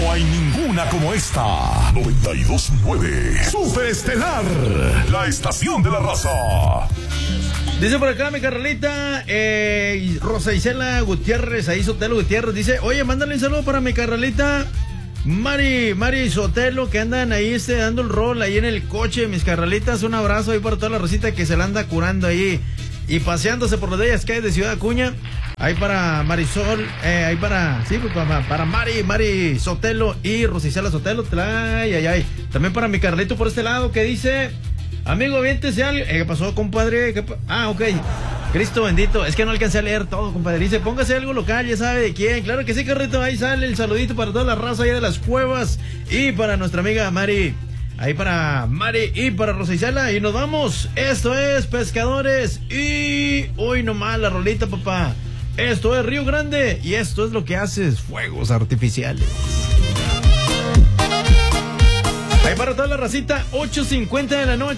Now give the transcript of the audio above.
No hay ninguna como esta. 92.9 Super Estelar, la estación de la raza. Dice por acá mi carnalita Rosa Isela Gutiérrez, ahí Sotelo Gutiérrez, dice, oye, mándale un saludo para mi carnalita Mari Sotelo, que andan ahí dando el rol ahí en el coche, mis carnalitas. Un abrazo ahí para toda la rosita que se la anda curando ahí y paseándose por las bellas calles de Ciudad Acuña. Ahí para Marisol, ahí para, sí, pues para Mari Sotelo y Rosicela Sotelo. Ay. También para mi Carlito por este lado, que dice, amigo, aviéntese algo. ¿Qué pasó, compadre? Ok. Cristo bendito, es que no alcancé a leer todo, compadre. Dice, póngase algo local, ya sabe de quién. Claro que sí, Carlito, ahí sale el saludito para toda la raza allá de las cuevas. Y para nuestra amiga Mari. Ahí para Mari y para Rosa Isela. Y nos vamos. Esto es Pescadores. Y hoy nomás la rolita, papá. Esto es Río Grande. Y esto es lo que haces, fuegos artificiales. Ahí para toda la racita, 8:50 de la noche.